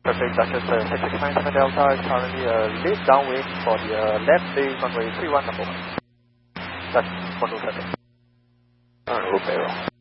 Perfect, Dr. 697 Delta is currently lead downwind for the left base runway 31 number 1. That's 107. Okay.